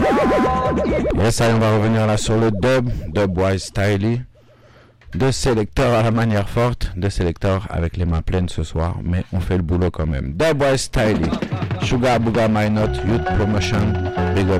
Yes, allez, on va revenir là sur le Dubwise Styly. Deux sélecteurs à la manière forte, deux sélecteurs avec les mains pleines ce soir, mais on fait le boulot quand même. Dubwise Styly, Sugar Booga My Note, Youth Promotion, Big Up.